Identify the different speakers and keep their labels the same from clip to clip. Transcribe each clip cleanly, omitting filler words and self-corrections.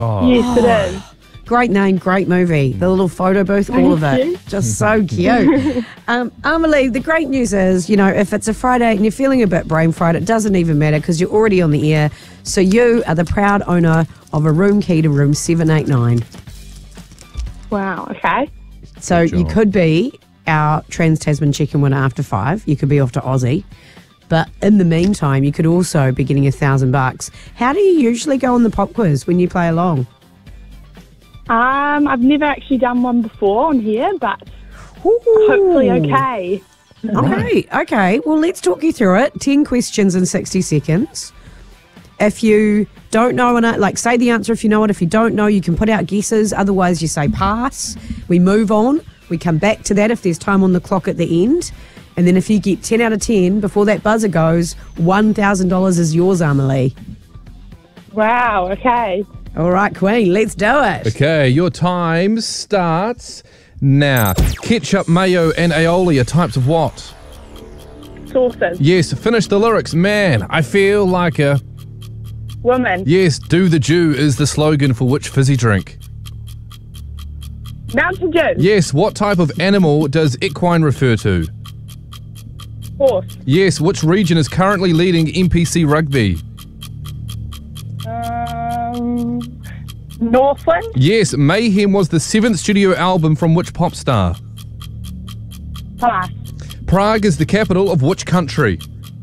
Speaker 1: Oh.
Speaker 2: Yes, it is.
Speaker 3: Great name, great movie. The little photo booth, all of it. Just so cute. Amelie, the great news is, if it's a Friday and you're feeling a bit brain fried, it doesn't even matter because you're already on the air. So you are the proud owner of a room key to room 789.
Speaker 2: Wow, okay.
Speaker 3: So
Speaker 1: Good job.
Speaker 3: you could be our Trans-Tasman Chicken winner after 5. You could be off to Aussie. But in the meantime, you could also be getting $1,000. How do you usually go on the pop quiz when you play along?
Speaker 2: I've never actually done one before on here, but hopefully okay.
Speaker 3: Okay. Well, let's talk you through it. 10 questions in 60 seconds. If you don't know it, say the answer if you know it. If you don't know, you can put out guesses. Otherwise, you say pass. We move on. We come back to that if there's time on the clock at the end. And then if you get 10 out of 10 before that buzzer goes, $1,000 is yours, Amelie.
Speaker 2: Wow, okay.
Speaker 3: All right, Queen, let's do it.
Speaker 1: Okay, your time starts now. Ketchup, mayo, and aioli are types of what?
Speaker 2: Sauces.
Speaker 1: Yes, finish the lyrics. Man, I feel like a...
Speaker 2: Woman.
Speaker 1: Yes, do the Jew is the slogan for which fizzy drink?
Speaker 2: Mountain Dew.
Speaker 1: Yes, what type of animal does equine refer to?
Speaker 2: Horse.
Speaker 1: Yes, which region is currently leading NPC rugby?
Speaker 2: Northland.
Speaker 1: Yes, Mayhem was the 7th studio album from which pop star?
Speaker 2: Pass.
Speaker 1: Prague is the capital of which country?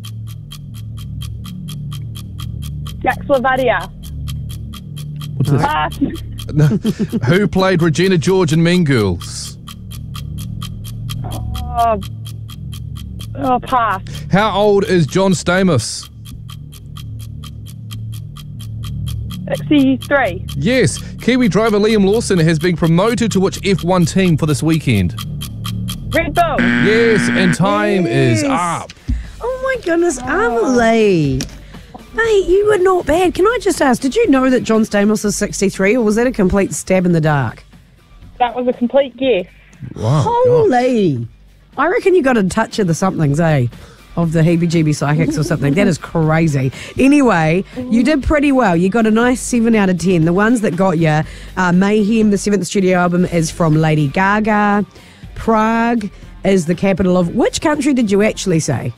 Speaker 2: Czechoslovakia.
Speaker 1: What's this?
Speaker 2: Pass.
Speaker 1: Who played Regina George in Mean Girls?
Speaker 2: Pass.
Speaker 1: How old is John Stamos?
Speaker 2: 63.
Speaker 1: Yes, Kiwi driver Liam Lawson has been promoted to which F1 team for this weekend?
Speaker 2: Red Bull.
Speaker 1: Yes, and time is
Speaker 3: Yes.
Speaker 1: up.
Speaker 3: Oh, my goodness, Amelie. Mate, you were not bad. Can I just ask, did you know that John Stamos is 63, or was that a complete stab in the dark?
Speaker 2: That was a complete guess.
Speaker 1: Wow.
Speaker 3: Holy. I reckon you got a touch of the somethings, of the heebie-jeebie psychics or something. That is crazy. Anyway, you did pretty well. You got a nice 7 out of 10. The ones that got you, Mayhem, the 7th studio album, is from Lady Gaga. Prague is the capital of... Which country did you actually say?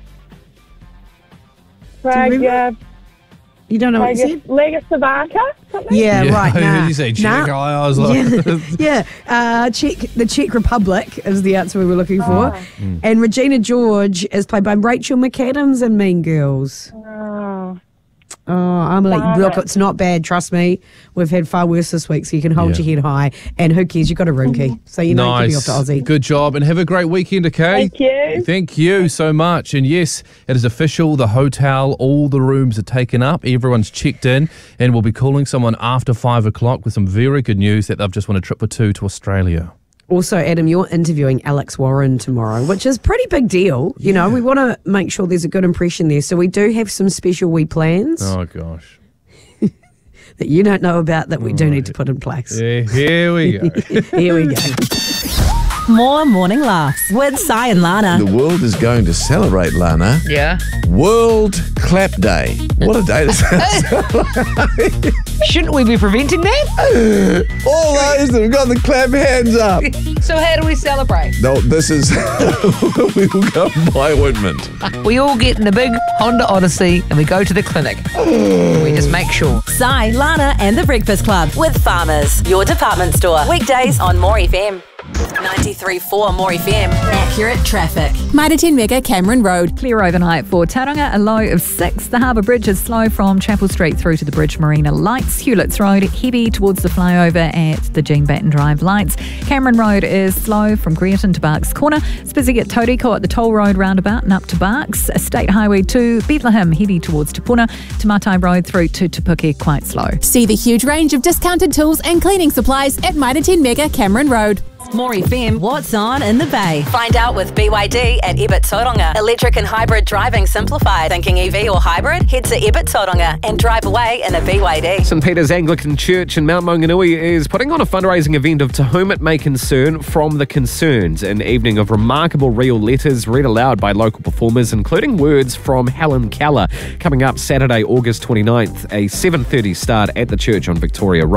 Speaker 2: Prague.
Speaker 3: You don't know what you said?
Speaker 2: Czechoslovakia. Something.
Speaker 3: Yeah, right.
Speaker 1: Who
Speaker 3: Nah.
Speaker 1: did you say? Czech?
Speaker 3: Nah.
Speaker 1: I was like...
Speaker 3: The Czech Republic is the answer we were looking for. And Regina George is played by Rachel McAdams in Mean Girls. Oh, Amelie, look, it's not bad, trust me. We've had far worse this week, so you can hold your head high. And who cares, you've got a room key. So you know you can be off to Aussie.
Speaker 1: Good job, and have a great weekend, okay?
Speaker 2: Thank you.
Speaker 1: Thank you so much. And yes, it is official. The hotel, all the rooms are taken up. Everyone's checked in, and we'll be calling someone after 5 o'clock with some very good news that they've just won a trip for two to Australia.
Speaker 3: Also, Adam, you're interviewing Alex Warren tomorrow, which is a pretty big deal. You know, we want to make sure there's a good impression there. So we do have some special wee plans
Speaker 1: Oh, gosh.
Speaker 3: that you don't know about that we do need to put in place.
Speaker 1: Yeah, here we go.
Speaker 3: Here we go.
Speaker 4: More morning laughs with Si and Lana.
Speaker 5: The world is going to celebrate, Lana.
Speaker 6: Yeah.
Speaker 5: World Clap Day. What a day to celebrate.
Speaker 6: Shouldn't we be preventing that?
Speaker 5: All those that have got the clap hands up.
Speaker 6: So how do we celebrate?
Speaker 5: No, this is... we will go and buy ointment.
Speaker 6: We all get in a big Honda Odyssey and we go to the clinic. We just make sure.
Speaker 4: Si, Lana and the Breakfast Club with Farmers, your department store. Weekdays on More FM. 93.4 More FM. Accurate traffic.
Speaker 7: Mitre 10 Mega Cameron Road.
Speaker 8: Clear overnight for Tauranga, a low of 6. The Harbour Bridge is slow from Chapel Street through to the Bridge Marina Lights. Hewletts Road heavy towards the flyover at the Jean Batten Drive Lights. Cameron Road is slow from Greerton to Barks Corner. It's busy at Tauriko at the Toll Road roundabout and up to Barks. State Highway 2 Bethlehem heavy towards Te Puna. Te Matai Road through to Te Puke quite slow.
Speaker 7: See the huge range of discounted tools and cleaning supplies at Mitre 10 Mega Cameron Road.
Speaker 4: More FM, what's on in the Bay? Find out with BYD at Ebert Tauranga. Electric and hybrid driving simplified. Thinking EV or hybrid? Head to Ebert Tauranga and drive away in a BYD.
Speaker 9: St Peter's Anglican Church in Mount Maunganui is putting on a fundraising event of To Whom It May Concern from the Concerned, an evening of remarkable real letters read aloud by local performers, including words from Helen Keller. Coming up Saturday, August 29th, a 7:30 start at the church on Victoria Road.